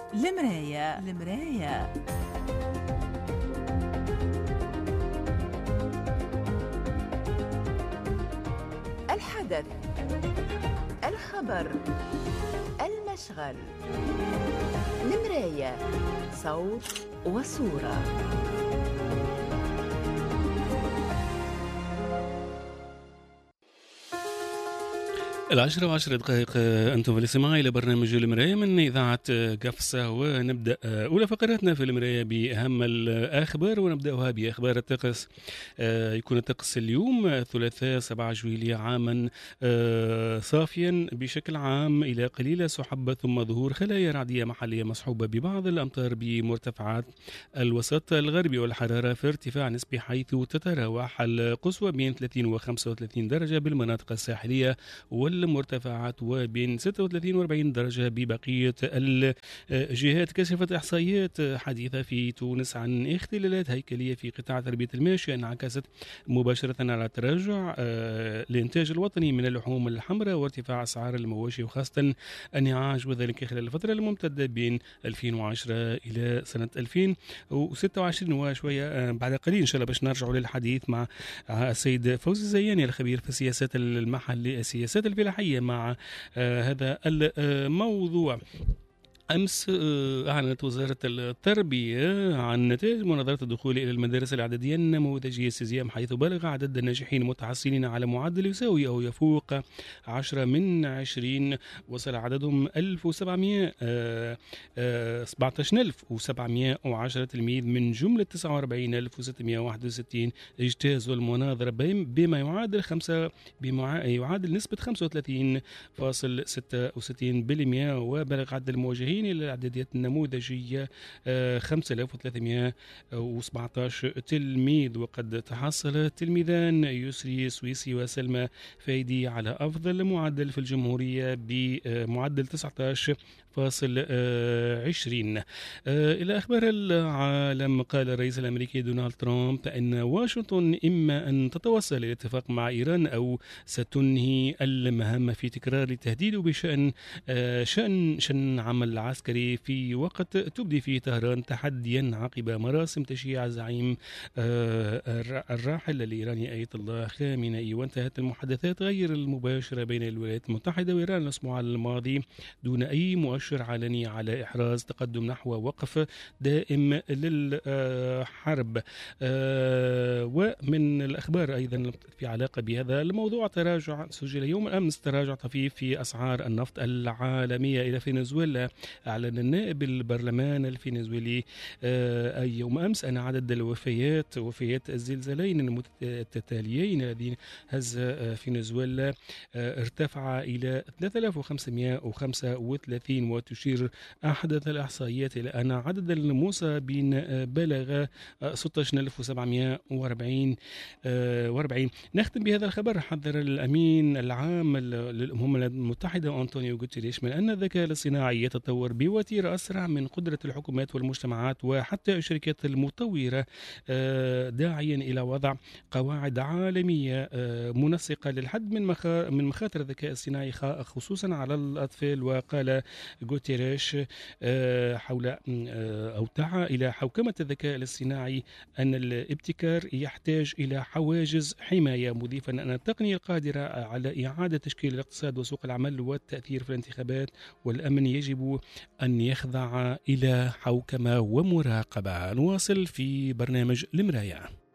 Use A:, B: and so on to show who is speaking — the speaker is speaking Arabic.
A: المراية. الحدث، الخبر، المشغل. المراية، صوت وصورة.
B: العشرة دقائق، أنتم في الاستماع إلى برنامج المراية من إذاعة قفصة، ونبدأ أولى فقراتنا في المراية بأهم الأخبار، ونبدأها بأخبار الطقس. يكون الطقس اليوم الثلاثاء 7 جويلية عاما صافيا بشكل عام إلى قليلة سحب، ثم ظهور خلايا رعدية محلية مصحوبة ببعض الأمطار بمرتفعات الوسط الغربي، والحرارة في ارتفاع نسبي حيث تتراوح القصوى بين 30 و 35 درجة بالمناطق الساحلية والمرتفعات، وبين 36 و 40 درجة ببقية الجهات. كشفت إحصائيات حديثة في تونس عن اختلالات هيكلية في قطاع تربية الماشية انعكست مباشرة على تراجع الإنتاج الوطني من اللحوم الحمراء وارتفاع أسعار المواشي وخاصة النعاج، وذلك خلال الفترة الممتدة بين 2010 إلى سنة 2026 وشوية بعد قليل إن شاء الله، باش نرجعوا للحديث مع السيد فوزي الزياني الخبير في السياسات المحلية السياسات الفلاحية مع هذا الموضوع. أمس أعلنت وزارة التربية عن نتائج مناظرة الدخول إلى المدارس الإعدادية النموذجية سيزيام، حيث بلغ عدد الناجحين المتحصلين على معدل يساوي أو يفوق 10 من 20. وصل عددهم 17710 تلميذ من جملة 49661 اجتازوا المناظرة بما يعادل نسبة 35.66%. وبلغ عدد المواجهين إلى الإعداديات النموذجية 5317 تلميذ، وقد تحصل التلميذان يسري سويسي وسلمى فايدي على أفضل معدل في الجمهورية بمعدل 19.20. إلى أخبار العالم، قال الرئيس الأمريكي دونالد ترامب أن واشنطن إما أن تتوصل إلى اتفاق مع إيران أو ستنهي المهام في تكرار التهديد بشأن شن عمل عسكري في وقت تبدي فيه طهران تحديا عقب مراسم تشييع الزعيم الراحل الإيراني آية الله خامنئي. وانتهت المحادثات غير المباشرة بين الولايات المتحدة وإيران الأسبوع الماضي دون أي مؤشر علني على إحراز تقدم نحو وقف دائم للحرب. ومن الأخبار أيضا في علاقة بهذا الموضوع، تراجع سجل يوم الأمس تراجع طفيف في أسعار النفط العالمية إلى فنزويلا. أعلن النائب البرلمان الفنزويلي يوم أمس أن عدد وفيات الزلزالين المتتاليين الذين هز فنزويلا ارتفع إلى 3535، وتشير أحدث الإحصائيات إلى أن عدد المصابين بلغ 16740. نختم بهذا الخبر. حذر الأمين العام للأمم المتحدة أنطونيو غوتيريش من أن الذكاء الاصطناعي يتطور بوتيرة أسرع من قدرة الحكومات والمجتمعات وحتى الشركات المطورة، داعيا إلى وضع قواعد عالمية منسقة للحد من مخاطر الذكاء الاصطناعي خصوصا على الأطفال. وقال غوتيريش حول أو دعا إلى حوكمة الذكاء الاصطناعي أن الابتكار يحتاج إلى حواجز حماية، مضيفا أن التقنية القادرة على إعادة تشكيل الاقتصاد وسوق العمل والتأثير في الانتخابات والأمن يجب أن يخضع إلى حوكمة ومراقبة. نواصل في برنامج المراية.